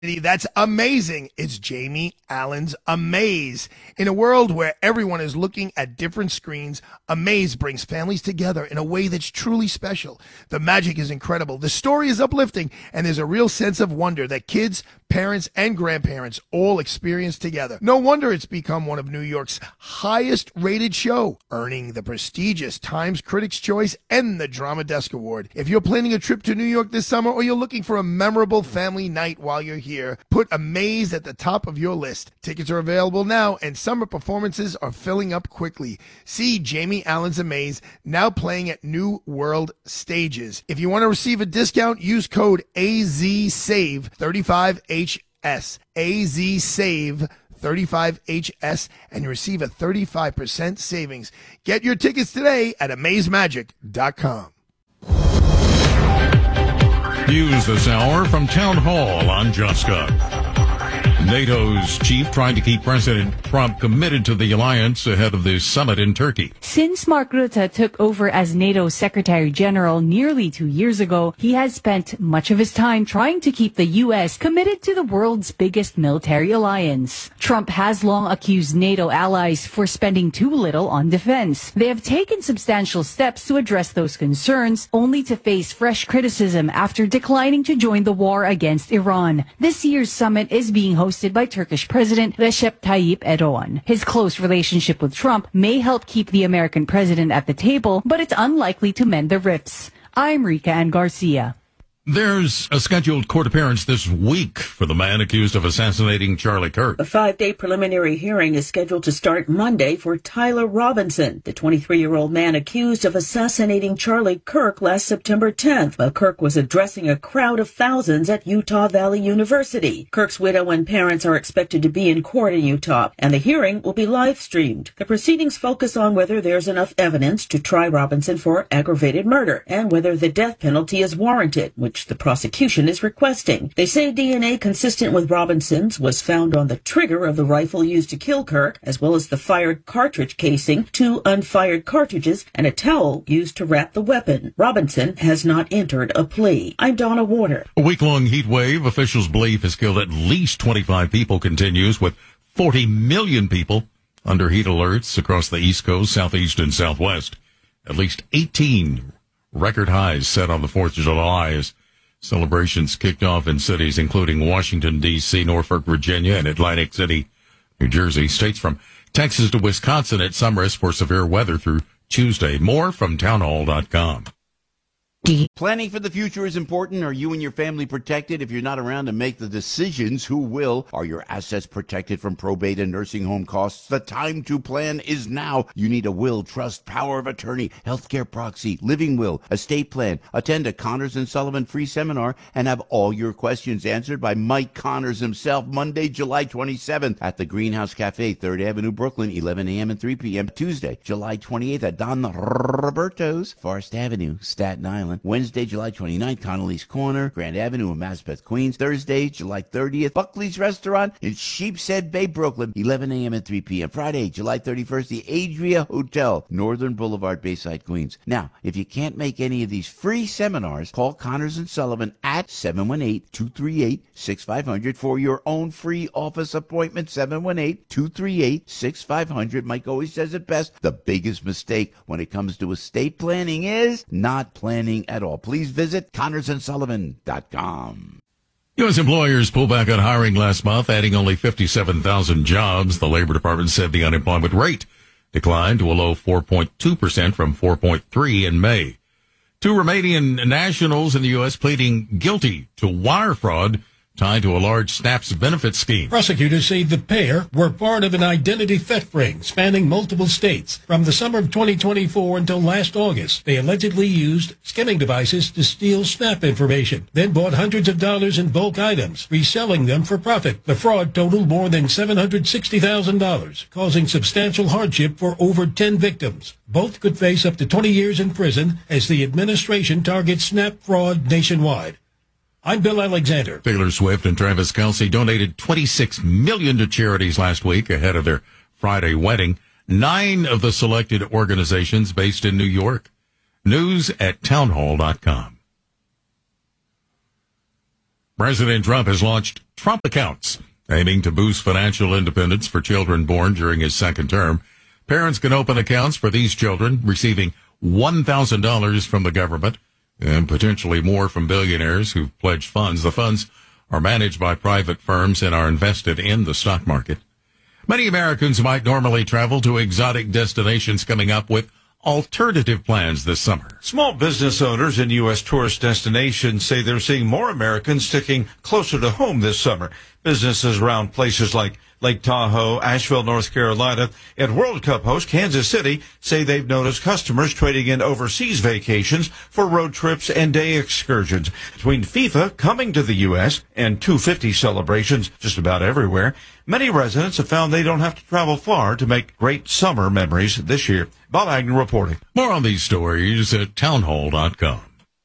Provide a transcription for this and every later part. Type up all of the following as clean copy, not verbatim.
That's amazing. It's Jamie Allen's Amaze. In a world where everyone is looking at different screens, Amaze brings families together in a way that's truly special. The magic is incredible. The story is uplifting, and there's a real sense of wonder that kids, parents, and grandparents all experience together. No wonder it's become one of New York's highest rated show, earning the prestigious Times Critics' Choice and the Drama Desk Award. If you're planning a trip to New York this summer, or you're looking for a memorable family night while you're here, put Amaze at the top of your list. Tickets are available now, and summer performances are filling up quickly. See Jamie Allen's Amaze, now playing at New World Stages. If you want to receive a discount, use code AZSAVE35HS. AZSAVE35HS, and you receive a 35% savings. Get your tickets today at amazemagic.com. News this hour from Town Hall on Just Got. NATO's chief trying to keep President Trump committed to the alliance ahead of the summit in Turkey. Since Mark Rutte took over as NATO Secretary General nearly 2 years ago, he has spent much of his time trying to keep the U.S. committed to the world's biggest military alliance. Trump has long accused NATO allies for spending too little on defense. They have taken substantial steps to address those concerns, only to face fresh criticism after declining to join the war against Iran. This year's summit is being hosted by Turkish President Recep Tayyip Erdogan. His close relationship with Trump may help keep the American president at the table, but it's unlikely to mend the rifts. I'm Rika Ann Garcia. There's a scheduled court appearance this week for the man accused of assassinating Charlie Kirk. A 5-day preliminary hearing is scheduled to start Monday for Tyler Robinson, the 23-year-old man accused of assassinating Charlie Kirk last September 10th while Kirk was addressing a crowd of thousands at Utah Valley University. Kirk's widow and parents are expected to be in court in Utah, and the hearing will be live-streamed. The proceedings focus on whether there's enough evidence to try Robinson for aggravated murder and whether the death penalty is warranted, which the prosecution is requesting. They say DNA consistent with Robinson's was found on the trigger of the rifle used to kill Kirk, as well as the fired cartridge casing, 2 unfired cartridges, and a towel used to wrap the weapon. Robinson has not entered a plea. I'm Donna Warner. A week-long heat wave officials believe has killed at least 25 people continues, with 40 million people under heat alerts across the East Coast, Southeast, and Southwest. At least 18 record highs set on the 4th of July as celebrations kicked off in cities including Washington, D.C., Norfolk, Virginia, and Atlantic City, New Jersey. States from Texas to Wisconsin at some risk for severe weather through Tuesday. More from townhall.com. Planning for the future is important. Are you and your family protected? If you're not around to make the decisions, who will? Are your assets protected from probate and nursing home costs? The time to plan is now. You need a will, trust, power of attorney, healthcare proxy, living will, estate plan. Attend a Connors & Sullivan free seminar and have all your questions answered by Mike Connors himself, Monday, July 27th at the Greenhouse Cafe, 3rd Avenue, Brooklyn, 11 a.m. and 3 p.m. Tuesday, July 28th at Don Roberto's, Forest Avenue, Staten Island. Wednesday, July 29th, Connolly's Corner, Grand Avenue in Maspeth, Queens. Thursday, July 30th, Buckley's Restaurant in Sheepshead Bay, Brooklyn, 11 a.m. and 3 p.m. Friday, July 31st, the Adria Hotel, Northern Boulevard, Bayside, Queens. Now, if you can't make any of these free seminars, call Connors & Sullivan at 718-238-6500 for your own free office appointment, 718-238-6500. Mike always says it best. The biggest mistake when it comes to estate planning is not planning at all. Please visit ConnorsandSullivan.com. U.S. employers pulled back on hiring last month, adding only 57,000 jobs. The Labor Department said the unemployment rate declined to a low 4.2% from 4.3% in May. 2 Romanian nationals in the U.S. pleading guilty to wire fraud tied to a large SNAPS benefit scheme. Prosecutors say the pair were part of an identity theft ring spanning multiple states. From the summer of 2024 until last August, they allegedly used skimming devices to steal SNAP information, then bought hundreds of dollars in bulk items, reselling them for profit. The fraud totaled more than $760,000, causing substantial hardship for over 10 victims. Both could face up to 20 years in prison as the administration targets SNAP fraud nationwide. I'm Bill Alexander. Taylor Swift and Travis Kelce donated $26 million to charities last week ahead of their Friday wedding. 9 of the selected organizations based in New York. News at townhall.com. President Trump has launched Trump accounts, aiming to boost financial independence for children born during his second term. Parents can open accounts for these children, receiving $1,000 from the government and potentially more from billionaires who've pledged funds. The funds are managed by private firms and are invested in the stock market. Many Americans might normally travel to exotic destinations coming up with alternative plans this summer. Small business owners in U.S. tourist destinations say they're seeing more Americans sticking closer to home this summer. Businesses around places like Lake Tahoe, Asheville, North Carolina, and World Cup host Kansas City say they've noticed customers trading in overseas vacations for road trips and day excursions. Between FIFA coming to the U.S. and 250 celebrations just about everywhere, many residents have found they don't have to travel far to make great summer memories this year. Bob Agnew reporting. More on these stories at townhall.com.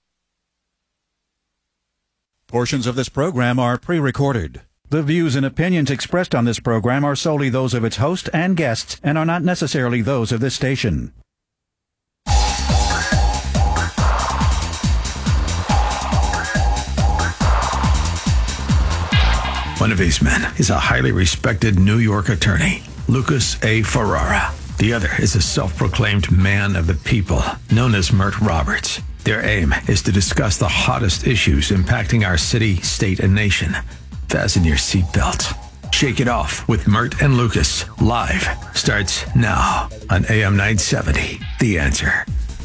Portions of this program are pre-recorded. The views and opinions expressed on this program are solely those of its host and guests and are not necessarily those of this station. One of these men is a highly respected New York attorney, Lucas A. Ferrara. The other is a self-proclaimed man of the people, known as Mert Roberts. Their aim is to discuss the hottest issues impacting our city, state, and nation. Fasten your seatbelt. Shake it off with Mert and Lucas. Live starts now on AM 970. The Answer.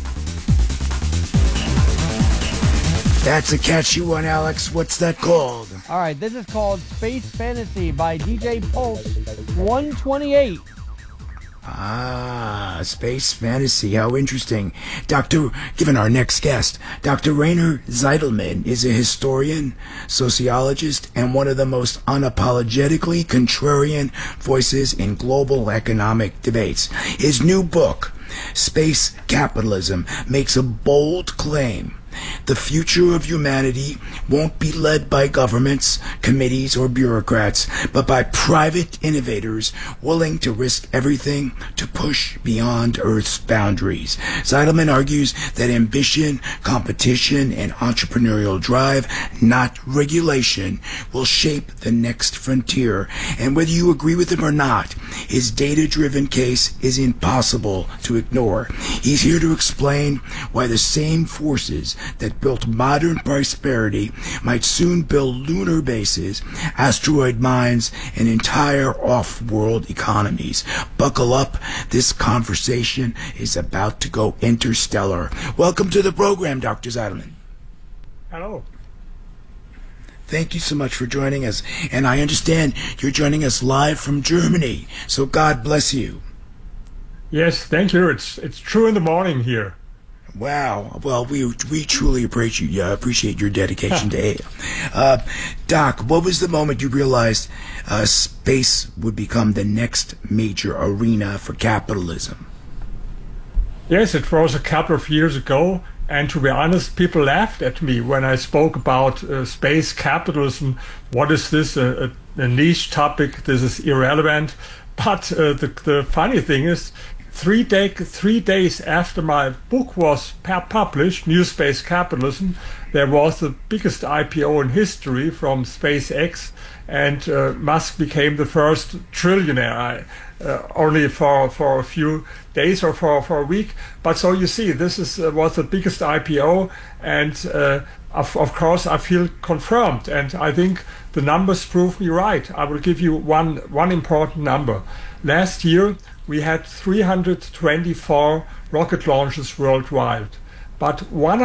That's a catchy one, Alex. What's that called? All right, this is called Space Fantasy by DJ Pulse 128. Ah, Space Fantasy. How interesting. Given our next guest, Dr. Rainer Zitelmann is a historian, sociologist, and one of the most unapologetically contrarian voices in global economic debates. His new book, Space Capitalism, makes a bold claim. The future of humanity won't be led by governments, committees, or bureaucrats, but by private innovators willing to risk everything to push beyond Earth's boundaries. Zitelmann argues that ambition, competition, and entrepreneurial drive, not regulation, will shape the next frontier. And whether you agree with him or not, his data-driven case is impossible to ignore. He's here to explain why the same forces that built modern prosperity might soon build lunar bases, asteroid mines, and entire off-world economies. Buckle up. This conversation is about to go interstellar. Welcome to the program, Dr. Zitelmann. Hello. Thank you so much for joining us. And I understand you're joining us live from Germany. So God bless you. Yes, thank you. It's true in the morning here. Wow. Well, we truly appreciate your dedication to AM. Doc, what was the moment you realized space would become the next major arena for capitalism? Yes, it was a couple of years ago. And to be honest, people laughed at me when I spoke about space capitalism. What is this? A niche topic. This is irrelevant. But the funny thing is, 3 days after my book was published, New Space Capitalism, there was the biggest IPO in history from SpaceX, and Musk became the first trillionaire. Only for a few days or for a week. But so you see, this was the biggest IPO, and of course I feel confirmed, and I think the numbers prove me right. I will give you one important number. Last year we had 324 rocket launches worldwide, but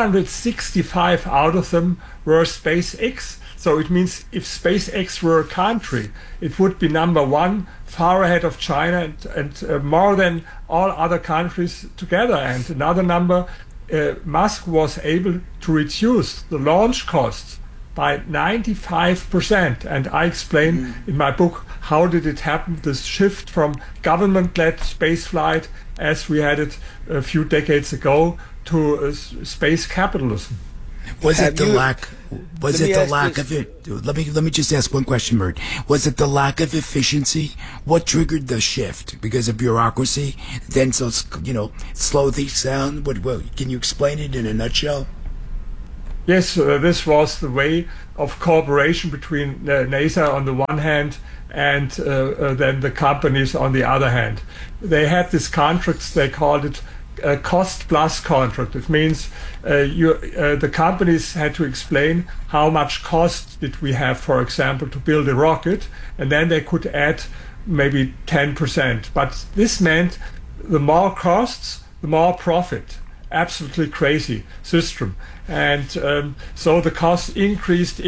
165 out of them were SpaceX. So it means if SpaceX were a country, it would be number one, far ahead of China and more than all other countries together. And another number, Musk was able to reduce the launch costs by 95%. And I explain in my book how did it happen, this shift from government-led spaceflight, as we had it a few decades ago, to space capitalism. Was it the lack of it? Let me just ask one question, Mert. Was it the lack of efficiency? What triggered the shift? Because of bureaucracy? Then slow things down? Can you explain it in a nutshell? Yes, this was the way of cooperation between NASA on the one hand and then the companies on the other hand. They had these contracts, they called it a cost plus contract. It means the companies had to explain how much cost did we have, for example, to build a rocket, and then they could add maybe 10%. But this meant the more costs, the more profit. Absolutely crazy system. And so the costs increased,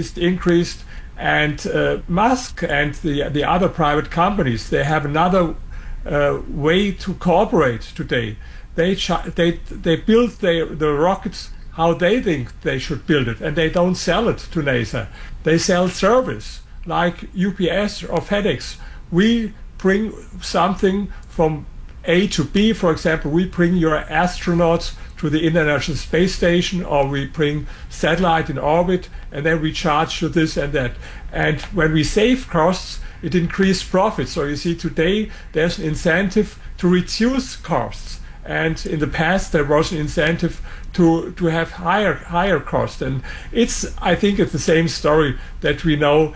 and Musk and the other private companies, they have another way to cooperate today. They build the rockets how they think they should build it, and they don't sell it to NASA. They sell service, like UPS or FedEx. We bring something from A to B, for example, we bring your astronauts to the International Space Station, or we bring satellite in orbit, and then we charge you this and that. And when we save costs, it increases profits. So you see, today there's an incentive to reduce costs, and in the past there was an incentive to have higher costs. And I think it's the same story that we know.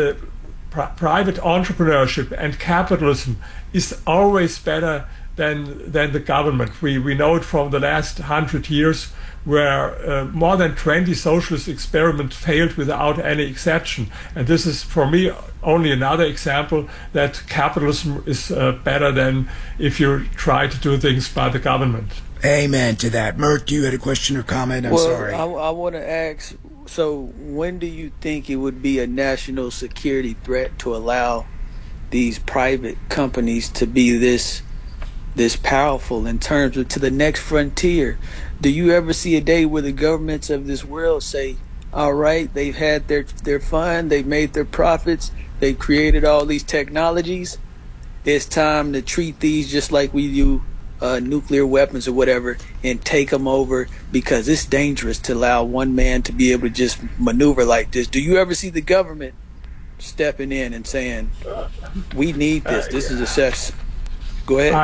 Private entrepreneurship and capitalism is always better than the government. We know it from the last 100 years, where more than 20 socialist experiments failed without any exception. And this is, for me, only another example that capitalism is better than if you try to do things by the government. Amen to that. Mert, you had a question or comment? I'm sorry. I want to ask, so when do you think it would be a national security threat to allow these private companies to be this powerful in terms of to the next frontier? Do you ever see a day where the governments of this world say, all right, they've had their fun, they've made their profits, they've created all these technologies, it's time to treat these just like we do nuclear weapons or whatever, and take them over, because it's dangerous to allow one man to be able to just maneuver like this? Do you ever see the government stepping in and saying, we need this, this is a success? Go ahead.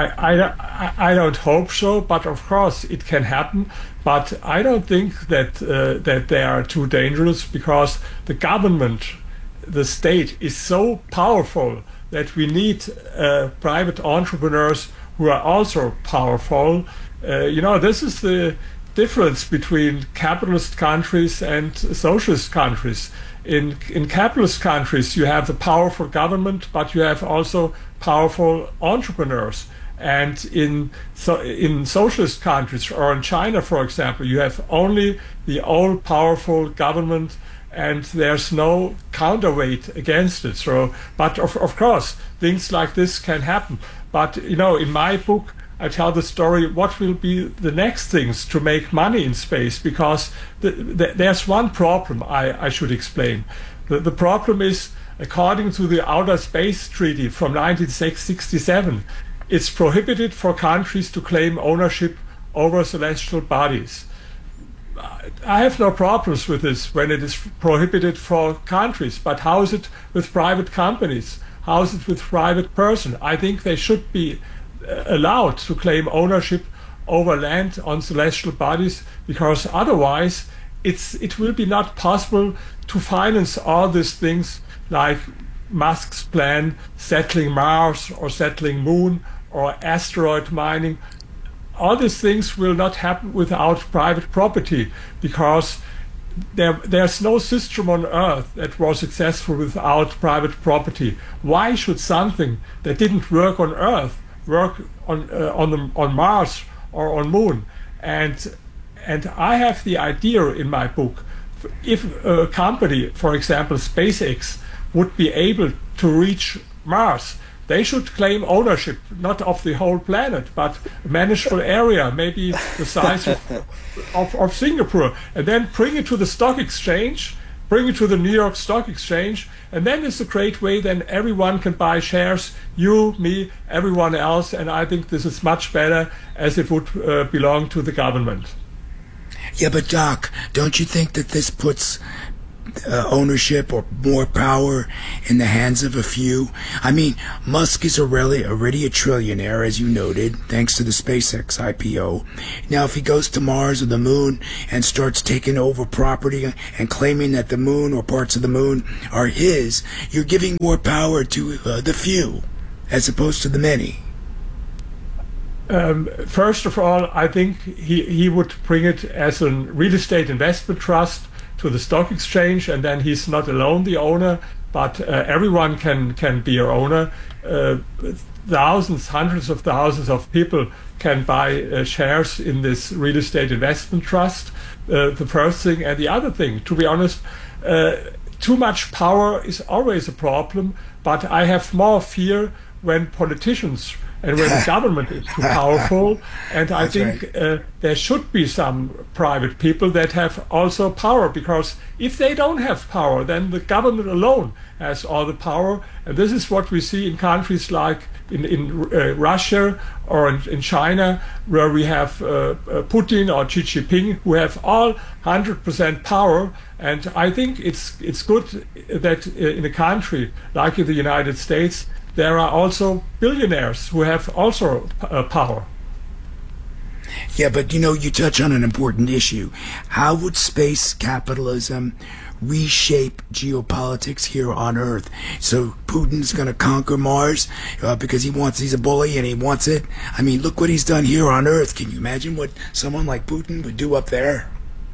I don't hope so, but of course it can happen. But I don't think that they are too dangerous, because the government, the state, is so powerful that we need private entrepreneurs who are also powerful. This is the difference between capitalist countries and socialist countries. In capitalist countries, you have the powerful government, but you have also powerful entrepreneurs. And in socialist countries, or in China, for example, you have only the old powerful government, and there's no counterweight against it. So, but of course, things like this can happen. But in my book, I tell the story what will be the next things to make money in space, because there's one problem I should explain. The problem is, according to the Outer Space Treaty from 1967, it's prohibited for countries to claim ownership over celestial bodies. I have no problems with this when it is prohibited for countries, but how is it with private companies? How is it with private person? I think they should be allowed to claim ownership over land on celestial bodies, because otherwise it will be not possible to finance all these things like Musk's plan, settling Mars or settling Moon or asteroid mining. All these things will not happen without private property, because there's no system on Earth that was successful without private property. Why should something that didn't work on Earth work on Mars or on Moon? And I have the idea in my book, if a company, for example SpaceX, would be able to reach Mars, they should claim ownership, not of the whole planet, but a manageable area, maybe the size of Singapore, and then bring it to the stock exchange, bring it to the New York Stock Exchange, and then it's a great way, then everyone can buy shares, you, me, everyone else, and I think this is much better as it would belong to the government. Yeah, but Doc, don't you think that this puts ownership or more power in the hands of a few. I mean, Musk is already a trillionaire, as you noted, thanks to the SpaceX IPO. Now, if he goes to Mars or the moon and starts taking over property and claiming that the moon or parts of the moon are his, you're giving more power to the few as opposed to the many. First of all, I think he would bring it as a real estate investment trust to the stock exchange, and then he's not alone the owner, but everyone can be an owner. Thousands, hundreds of thousands of people can buy shares in this real estate investment trust. The first thing. And the other thing, to be honest, too much power is always a problem, but I have more fear when politicians and when the government is too powerful. And I think there should be some private people that have also power, because if they don't have power, then the government alone has all the power. And this is what we see in countries like in Russia or in China, where we have Putin or Xi Jinping, who have all 100% power. And I think it's good that in a country like in the United States, there are also billionaires who have also power. Yeah, but you touch on an important issue. How would space capitalism reshape geopolitics here on Earth? So Putin's going to conquer Mars because he's a bully and he wants it. I mean, look what he's done here on Earth. Can you imagine what someone like Putin would do up there?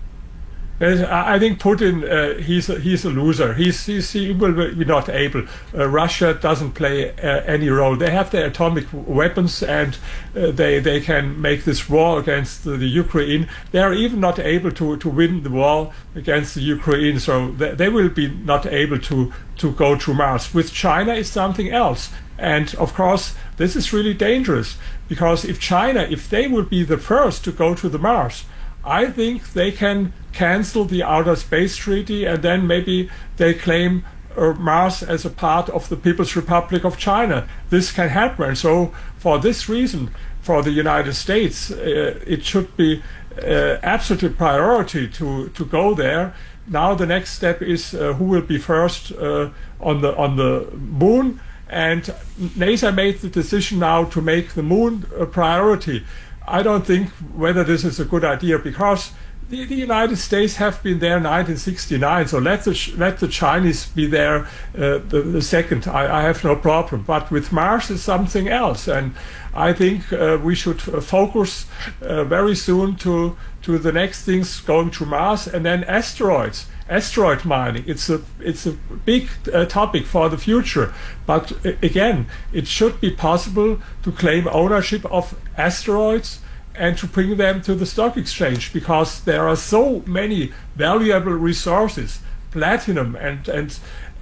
I think Putin, he's a loser. He will be not able. Russia doesn't play any role. They have their atomic weapons, and they can make this war against the Ukraine. They are even not able to win the war against the Ukraine, so they will be not able to go to Mars. With China, it's something else. And of course, this is really dangerous, because if they would be the first to go to the Mars, I think they can cancel the Outer Space Treaty, and then maybe they claim Mars as a part of the People's Republic of China. This can happen. So for this reason, for the United States, it should be absolute priority to go there. Now the next step is who will be first on the moon, and NASA made the decision now to make the moon a priority. I don't think whether this is a good idea, because the United States have been there in 1969, so let the Chinese be there the second. I have no problem. But with Mars is something else, and I think we should focus very soon to the next things going to Mars, and then asteroids. Asteroid mining, it's a big topic for the future, but again, it should be possible to claim ownership of asteroids and to bring them to the stock exchange, because there are so many valuable resources, platinum and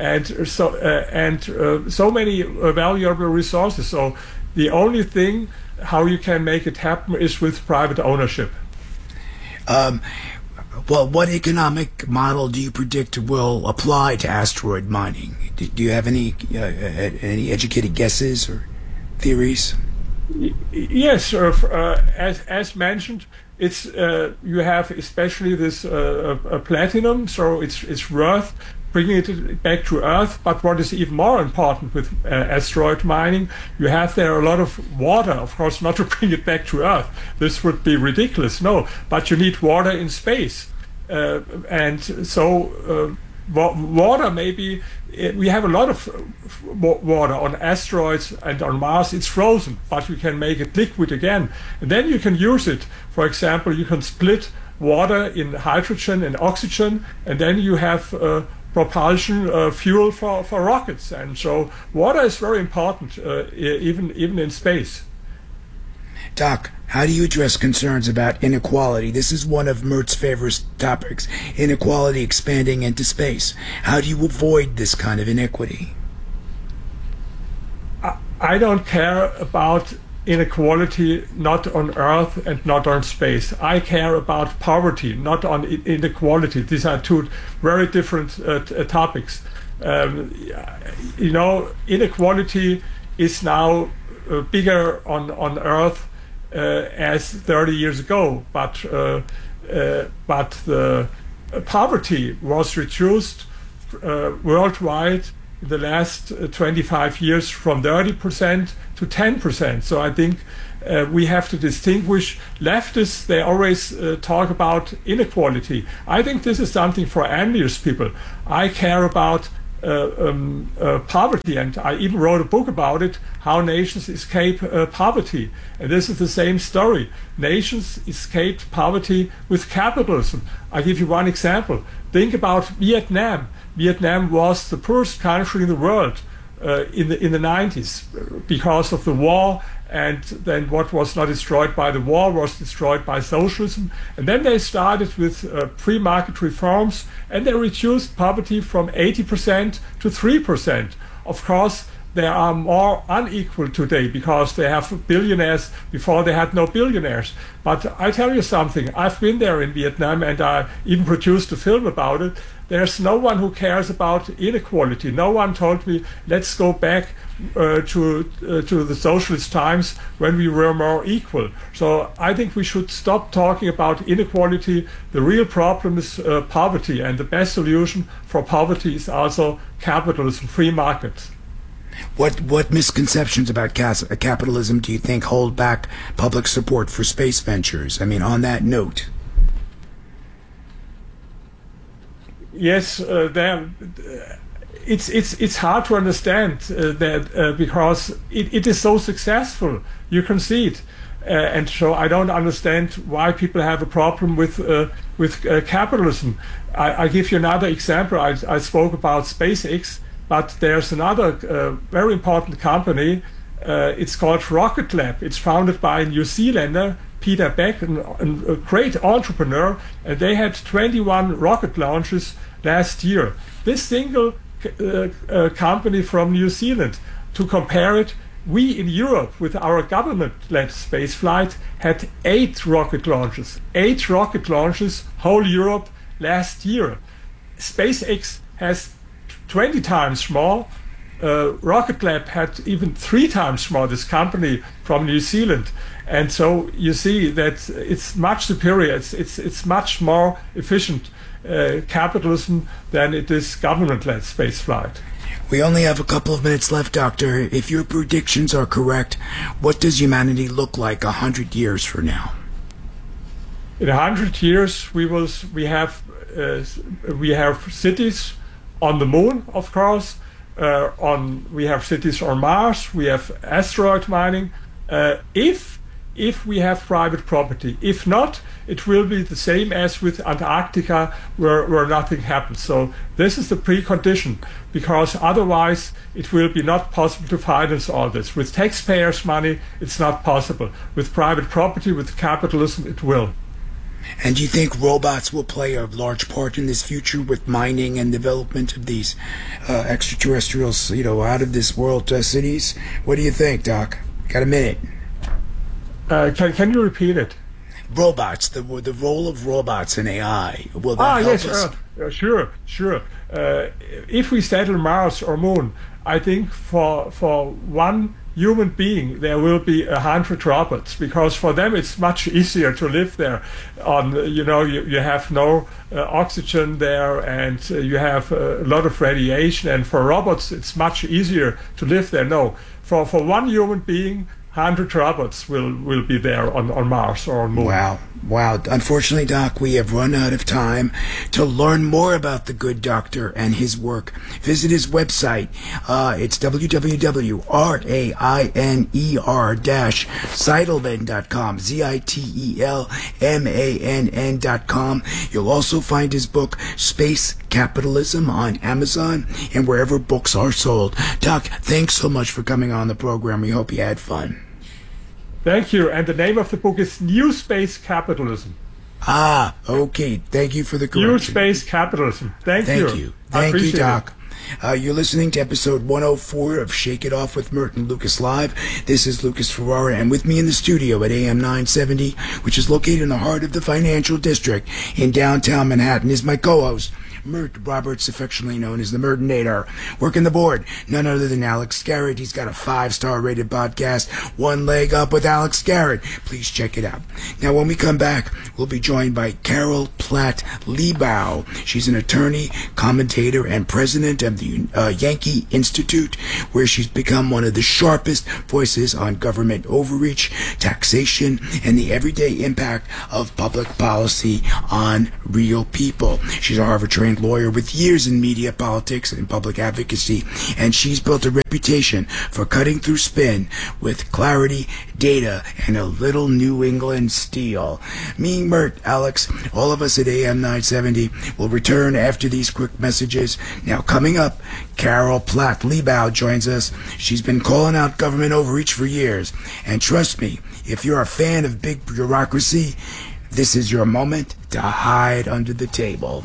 so many valuable resources. So the only thing how you can make it happen is with private ownership. Well, what economic model do you predict will apply to asteroid mining? Do you have any educated guesses or theories? Yes, as mentioned, it's you have especially this platinum, so it's worth bringing it back to Earth. But what is even more important with asteroid mining, you have there a lot of water, of course, not to bring it back to Earth. This would be ridiculous, no, but you need water in space. And so water, maybe, we have a lot of water on asteroids and on Mars. It's frozen, but you can make it liquid again. And then you can use it. For example, you can split water in hydrogen and oxygen, and then you have propulsion fuel for rockets. And so water is very important, even in space. Doc, how do you address concerns about inequality? This is one of Mert's favorite topics, inequality expanding into space. How do you avoid this kind of inequity? I don't care about inequality, not on Earth and not on space. I care about poverty, not on inequality. These are two very different topics. Inequality is now bigger on Earth as 30 years ago, but the poverty was reduced worldwide in the last 25 years from 30% to 10%. So I think we have to distinguish. Leftists, they always talk about inequality. I think this is something for ambitious people. I care about poverty, and I even wrote a book about it, how nations escape poverty. And this is the same story. Nations escaped poverty with capitalism. I give you one example. Think about Vietnam. Vietnam was the poorest country in the world in the 90s because of the war, and then what was not destroyed by the war was destroyed by socialism. And then they started with free market reforms, and they reduced poverty from 80% to 3%. Of course, they are more unequal today because they have billionaires. Before they had no billionaires. But I tell you something, I've been there in Vietnam, and I even produced a film about it. There's no one who cares about inequality. No one told me, let's go back to the socialist times when we were more equal. So I think we should stop talking about inequality. The real problem is poverty, and the best solution for poverty is also capitalism, free markets. What misconceptions about capitalism do you think hold back public support for space ventures? I mean, on that note. Yes, it's hard to understand that because it is so successful. You can see it, and so I don't understand why people have a problem with capitalism. I give you another example. I spoke about SpaceX. But there's another very important company. It's called Rocket Lab. It's founded by a New Zealander, Peter Beck, a great entrepreneur, and they had 21 rocket launches last year. This single company from New Zealand, to compare it, we in Europe, with our government-led space flight, had 8 rocket launches. 8 rocket launches, whole Europe, last year. SpaceX has 20 times more. Rocket Lab had even 3 times more, this company from New Zealand. And so you see that it's much superior. It's much more efficient capitalism than it is government-led spaceflight. We only have a couple of minutes left, Doctor. If your predictions are correct, what does humanity look like 100 years from now? In 100 years, we have cities on the moon, of course. We have cities on Mars. We have asteroid mining. If we have private property, if not, it will be the same as with Antarctica, where nothing happens. So this is the precondition, because otherwise it will be not possible to finance all this. With taxpayers' money, it's not possible. With private property, with capitalism, it will. And do you think robots will play a large part in this future with mining and development of these extraterrestrials, out of this world cities? What do you think, Doc? Got a minute? Can you repeat it? Robots, the role of robots in AI. Will that help us? Sure. If we settle Mars or Moon, I think for one human being there will be 100 robots, because for them it's much easier to live there. You have no oxygen there, and you have a lot of radiation, and for robots it's much easier to live there. No, for one human being, 100 robots will be there on Mars or on Moon. Wow. Unfortunately, Doc, we have run out of time. To learn more about the good doctor and his work, visit his website. It's www.rainer-Zitelmann.com, Zitelmann.com. You'll also find his book, Space Capitalism, on Amazon and wherever books are sold. Doc, thanks so much for coming on the program. We hope you had fun. Thank you. And the name of the book is New Space Capitalism. Okay. Thank you for the correction. New Space Capitalism. Thank you. Thank you, Doc. You're listening to episode 104 of Shake It Off with Merton Lucas Live. This is Lucas Ferrara, and with me in the studio at AM 970, which is located in the heart of the financial district in downtown Manhattan, is my co-host, Mert Roberts, affectionately known as the Mertinator. Working the board, none other than Alex Garrett. He's got a 5-star rated podcast, One Leg Up with Alex Garrett. Please check it out. Now, when we come back, we'll be joined by Carol Platt Liebau. She's an attorney, commentator, and president of the Yankee Institute, where she's become one of the sharpest voices on government overreach, taxation, and the everyday impact of public policy on real people. She's a Harvard-trained lawyer with years in media, politics, and public advocacy, and she's built a reputation for cutting through spin with clarity, data, and a little New England steel. Me, Mert, Alex, all of us at AM 970 will return after these quick messages. Now, coming up, Carol Platt Liebau joins us. She's been calling out government overreach for years. And trust me, if you're a fan of big bureaucracy, this is your moment to hide under the table.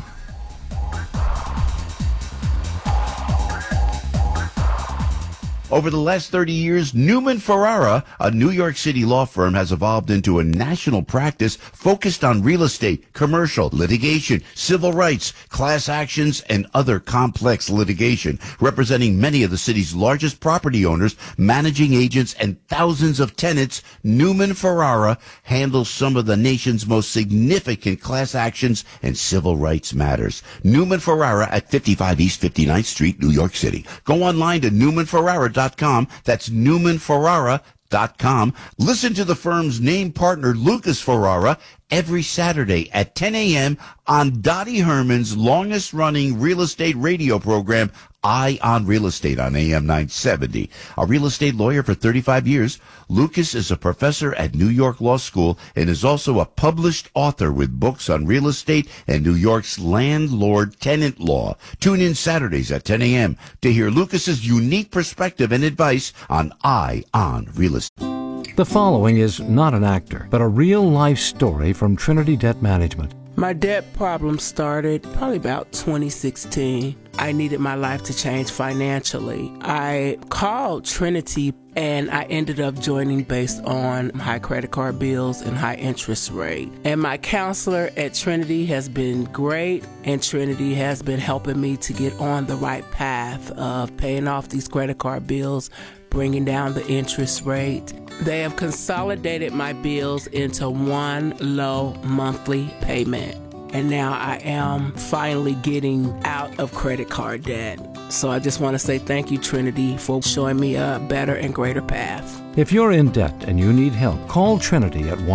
Over the last 30 years, Newman Ferrara, a New York City law firm, has evolved into a national practice focused on real estate, commercial, litigation, civil rights, class actions, and other complex litigation, representing many of the city's largest property owners, managing agents, and thousands of tenants. Newman Ferrara handles some of the nation's most significant class actions and civil rights matters. Newman Ferrara at 55 East 59th Street, New York City. Go online to newmanferrara.com. That's newmanferrara.com. Listen to the firm's name partner, Lucas Ferrara, every Saturday at 10 a.m. on Dottie Herman's longest-running real estate radio program, Eye on Real Estate, on AM 970. A real estate lawyer for 35 years, Lucas is a professor at New York Law School and is also a published author with books on real estate and New York's landlord-tenant law. Tune in Saturdays at 10 a.m. to hear Lucas's unique perspective and advice on Eye on Real Estate. The following is not an actor, but a real-life story from Trinity Debt Management. My debt problem started probably about 2016. I needed my life to change financially. I called Trinity and I ended up joining based on high credit card bills and high interest rate. And my counselor at Trinity has been great, and Trinity has been helping me to get on the right path of paying off these credit card bills, bringing down the interest rate. They have consolidated my bills into one low monthly payment. And now I am finally getting out of credit card debt. So I just want to say thank you, Trinity, for showing me a better and greater path. If you're in debt and you need help, call Trinity at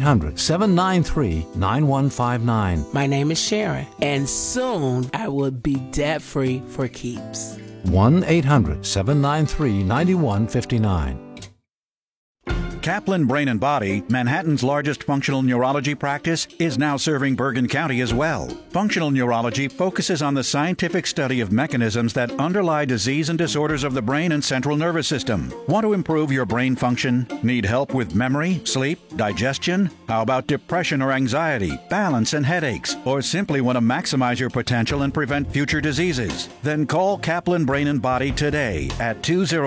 1-800-793-9159. My name is Sharon, and soon I will be debt-free for keeps. 1-800-793-9159. Kaplan Brain and Body, Manhattan's largest functional neurology practice, is now serving Bergen County as well. Functional neurology focuses on the scientific study of mechanisms that underlie disease and disorders of the brain and central nervous system. Want to improve your brain function? Need help with memory, sleep, digestion? How about depression or anxiety, balance and headaches? Or simply want to maximize your potential and prevent future diseases? Then call Kaplan Brain and Body today at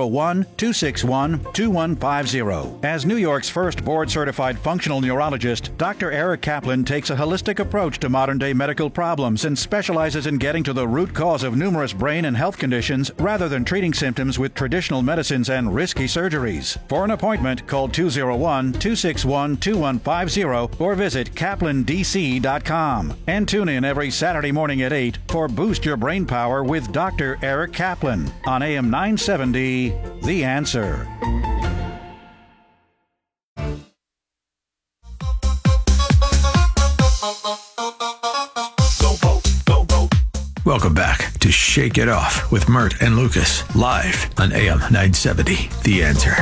201-261-2150. As New York's first board-certified functional neurologist, Dr. Eric Kaplan takes a holistic approach to modern-day medical problems and specializes in getting to the root cause of numerous brain and health conditions rather than treating symptoms with traditional medicines and risky surgeries. For an appointment, call 201-261-2150 or visit kaplandc.com. And tune in every Saturday morning at 8 for Boost Your Brain Power with Dr. Eric Kaplan on AM 970, The Answer. Welcome back to Shake It Off with Mert and Lucas, live on AM 970, The Answer.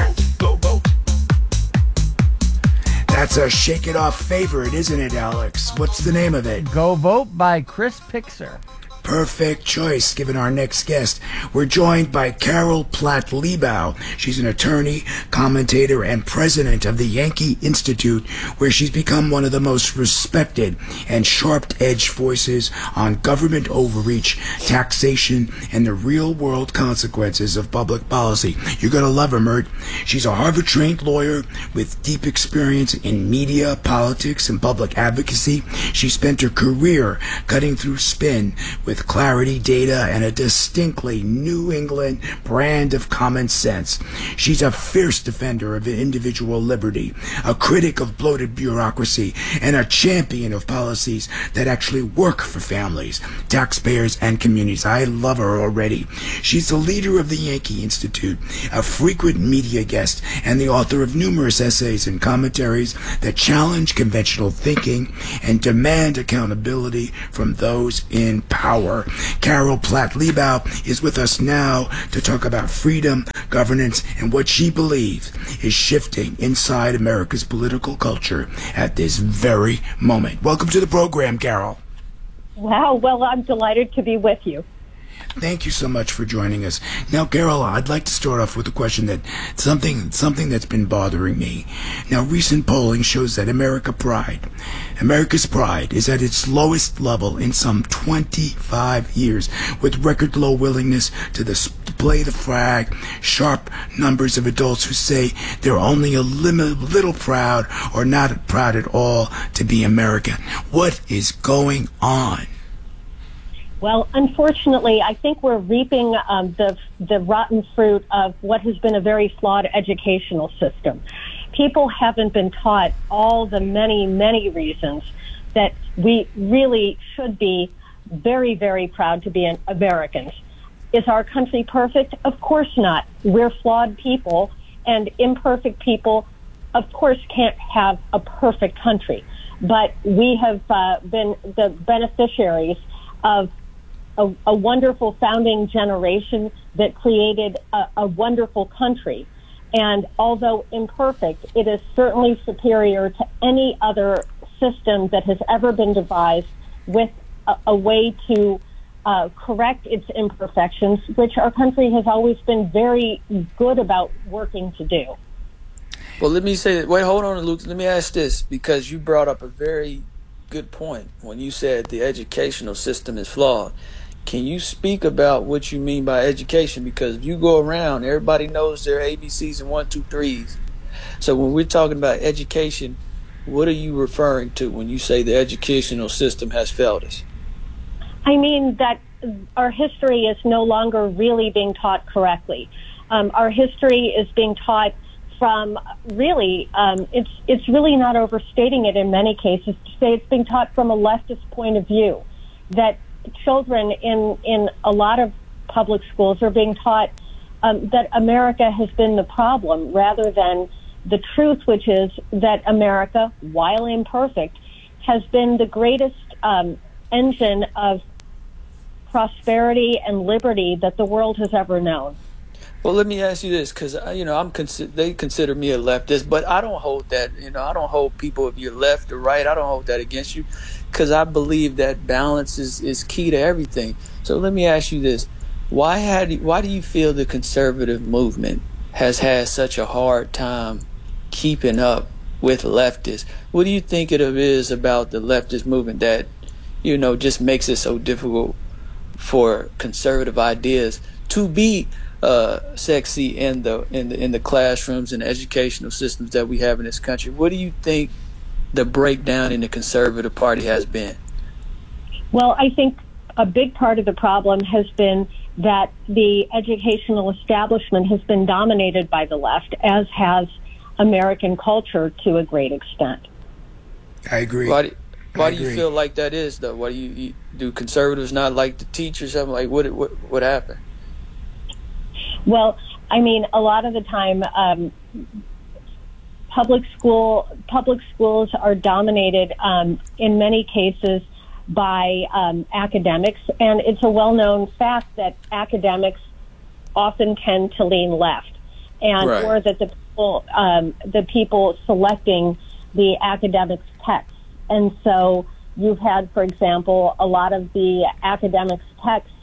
That's a Shake It Off favorite, isn't it, Alex? What's the name of it? Go Vote by Chris Pixar. Perfect choice, given our next guest. We're joined by Carol Platt Liebau. She's an attorney, commentator, and president of the Yankee Institute, where she's become one of the most respected and sharp-edged voices on government overreach, taxation, and the real-world consequences of public policy. You're going to love her, Mert. She's a Harvard-trained lawyer with deep experience in media, politics, and public advocacy. She spent her career cutting through spin with with clarity, data, and a distinctly New England brand of common sense. She's a fierce defender of individual liberty, a critic of bloated bureaucracy, and a champion of policies that actually work for families, taxpayers, and communities. I love her already. She's the leader of the Yankee Institute, a frequent media guest, and the author of numerous essays and commentaries that challenge conventional thinking and demand accountability from those in power. Carol Platt-Liebau is with us now to talk about freedom, governance, and what she believes is shifting inside America's political culture at this very moment. Welcome to the program, Carol. Wow, well, I'm delighted to be with you. Thank you so much for joining us. Now, Carol, I'd like to start off with a question that something that's been bothering me. Now, recent polling shows that America's pride is at its lowest level in some 25 years, with record low willingness to display the flag, sharp numbers of adults who say they're only a little proud or not proud at all to be American. What is going on? Well, unfortunately, I think we're reaping the rotten fruit of what has been a very flawed educational system. People haven't been taught all the many, many reasons that we really should be very, very proud to be Americans. Is our country perfect? Of course not. We're flawed people, and imperfect people, of course, can't have a perfect country. But we have been the beneficiaries of a wonderful founding generation that created a wonderful country. And although imperfect, it is certainly superior to any other system that has ever been devised with a way to correct its imperfections, which our country has always been very good about working to do. Well, let me say that. Wait, hold on, Luke. Let me ask this, because you brought up a very good point when you said the educational system is flawed. Can you speak about what you mean by education? Because if you go around, everybody knows their ABCs and 1, 2, 3s. So when we're talking about education, what are you referring to when you say the educational system has failed us? I mean that our history is no longer really being taught correctly. Our history is being taught from really, it's really not overstating it in many cases to say it's being taught from a leftist point of view, that children in a lot of public schools are being taught that America has been the problem rather than the truth, which is that America, while imperfect, has been the greatest engine of prosperity and liberty that the world has ever known. Well, let me ask you this, because they consider me a leftist, but I don't hold that. I don't hold people if you're left or right. I don't hold that against you, because I believe that balance is key to everything. So let me ask you this: why do you feel the conservative movement has had such a hard time keeping up with leftists? What do you think it is about the leftist movement that just makes it so difficult for conservative ideas to be sexy in the classrooms and educational systems that we have in this country? What do you think the breakdown in the Conservative Party has been? Well, I think a big part of the problem has been that the educational establishment has been dominated by the left, as has American culture to a great extent. I agree. Why do you feel like that is, though? Why do conservatives not like to teach or something? Like what happened? Well, I mean, a lot of the time, public schools are dominated in many cases by academics, and it's a well-known fact that academics often tend to lean left, and right. Or that the people selecting the academics texts, and so you've had, for example, a lot of the academics texts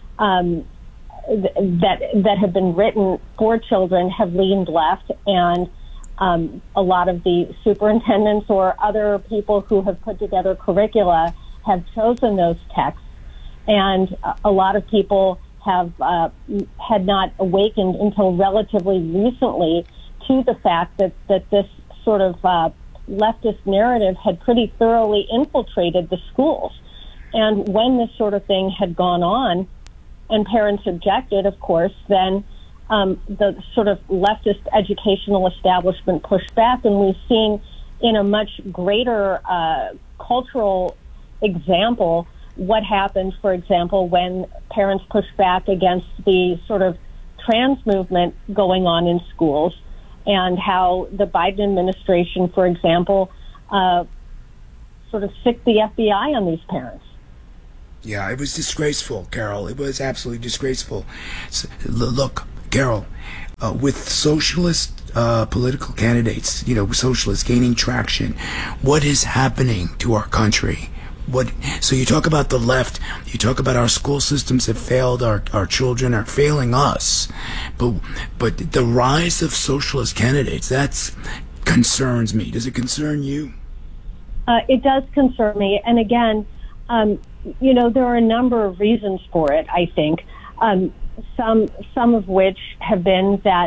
that have been written for children have leaned left, and a lot of the superintendents or other people who have put together curricula have chosen those texts, and a lot of people have had not awakened until relatively recently to the fact that this sort of leftist narrative had pretty thoroughly infiltrated the schools And when this sort of thing had gone on and parents objected, of course, then the sort of leftist educational establishment pushed back, and we've seen in a much greater cultural example what happened, for example, when parents pushed back against the sort of trans movement going on in schools, and how the Biden administration, for example, sort of sicked the FBI on these parents. Yeah, it was disgraceful, Carol. It was absolutely disgraceful. Look, Carol, with socialist political candidates, socialists gaining traction, what is happening to our country? So you talk about the left, you talk about our school systems have failed, our children are failing us, but the rise of socialist candidates, that concerns me. Does it concern you? It does concern me, and again, there are a number of reasons for it, I think. Some of which have been that,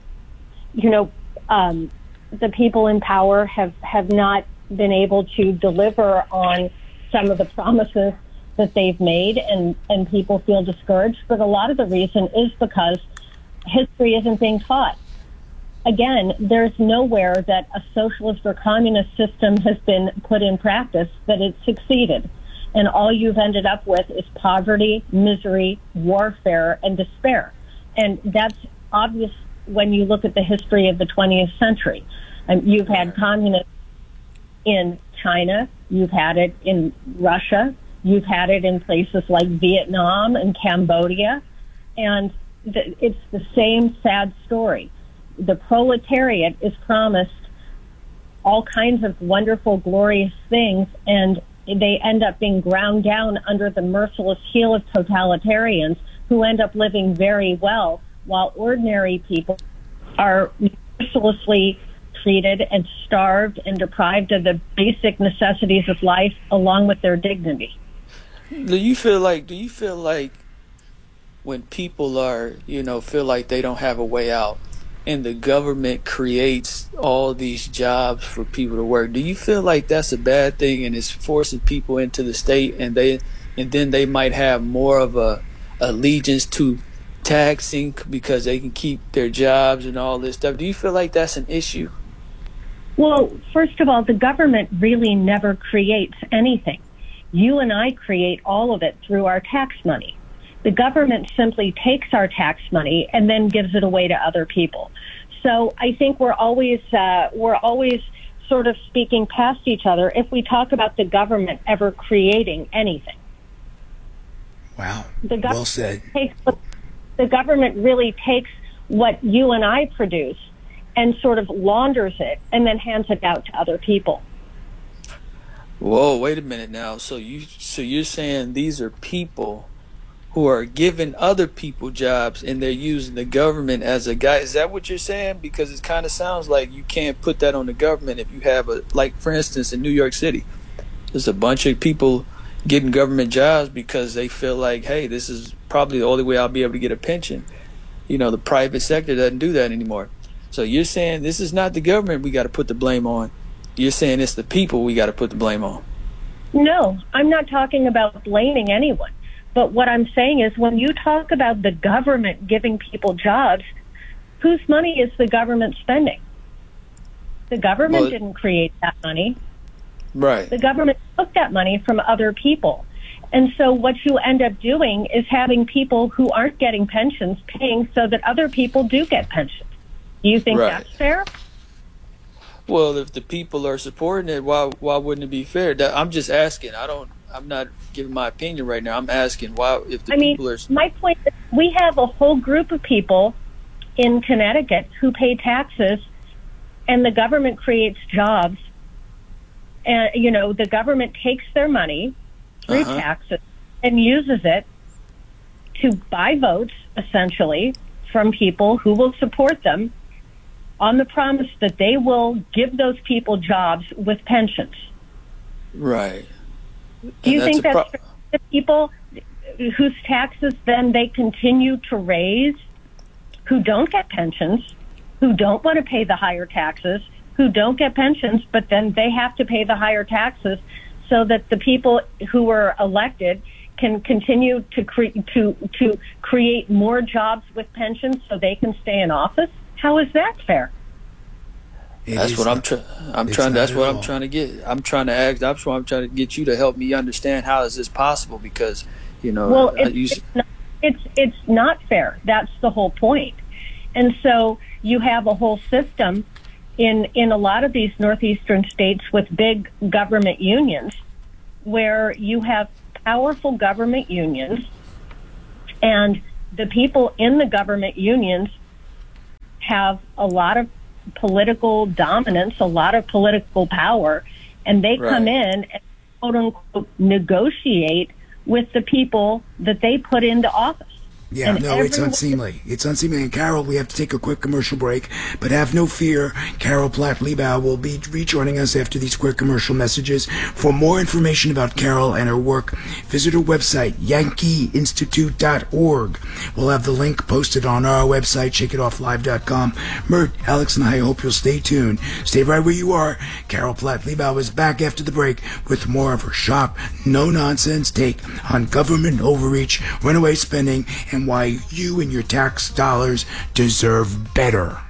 the people in power have not been able to deliver on some of the promises that they've made, and people feel discouraged. But a lot of the reason is because history isn't being taught. Again, there's nowhere that a socialist or communist system has been put in practice that it succeeded. And all you've ended up with is poverty, misery, warfare, and despair. And that's obvious when you look at the history of the 20th century. You've had communists in China, you've had it in Russia, you've had it in places like Vietnam and Cambodia, and it's the same sad story. The proletariat is promised all kinds of wonderful, glorious things, and they end up being ground down under the merciless heel of totalitarians who end up living very well, while ordinary people are mercilessly treated and starved and deprived of the basic necessities of life along with their dignity. Do you feel like when people are, feel like they don't have a way out and the government creates all these jobs for people to work, do you feel like that's a bad thing and it's forcing people into the state, and then they might have more of a allegiance to taxing because they can keep their jobs and all this stuff? Do you feel like that's an issue? Well, first of all, the government really never creates anything. You and I create all of it through our tax money. The government simply takes our tax money and then gives it away to other people. So I think we're always sort of speaking past each other if we talk about the government ever creating anything. Wow. Well said. The government really takes what you and I produce and sort of launders it and then hands it out to other people. Whoa, wait a minute now. So you're saying these are people who are giving other people jobs and they're using the government as a guide? Is that what you're saying? Because it kind of sounds like you can't put that on the government if you have for instance, in New York City, there's a bunch of people getting government jobs because they feel like, hey, this is probably the only way I'll be able to get a pension. The private sector doesn't do that anymore. So you're saying this is not the government we got to put the blame on. You're saying it's the people we got to put the blame on. No, I'm not talking about blaming anyone. But what I'm saying is when you talk about the government giving people jobs, whose money is the government spending? The government didn't create that money. Right. The government took that money from other people. And so what you end up doing is having people who aren't getting pensions paying so that other people do get pensions. Do you think that's fair? Well, if the people are supporting it, why wouldn't it be fair? I'm just asking. I'm not giving my opinion right now. I'm asking why, if the people are... My point is we have a whole group of people in Connecticut who pay taxes, and the government creates jobs. And, the government takes their money through taxes and uses it to buy votes, essentially, from people who will support them on the promise that they will give those people jobs with pensions. Right. Do you think that's the people whose taxes then they continue to raise, who don't get pensions, who don't want to pay the higher taxes, who don't get pensions, but then they have to pay the higher taxes so that the people who were elected can continue to create more jobs with pensions so they can stay in office? How is that fair? That's what I'm trying to get. I'm trying to get you to help me understand how is this possible, because, you know, well, it's not fair. That's the whole point. And so you have a whole system in a lot of these northeastern states with big government unions, where you have powerful government unions, and the people in the government unions have a lot of political dominance, a lot of political power, and they come in and quote unquote negotiate with the people that they put into office. Yeah, and no, it's unseemly. It's unseemly. And Carol, we have to take a quick commercial break, but have no fear. Carol Platt-Liebau will be rejoining us after these quick commercial messages. For more information about Carol and her work, visit her website, yankeeinstitute.org. We'll have the link posted on our website, shakeitofflive.com. Mert, Alex, and I hope you'll stay tuned. Stay right where you are. Carol Platt-Liebau is back after the break with more of her sharp, no-nonsense take on government overreach, runaway spending, and why you and your tax dollars deserve better.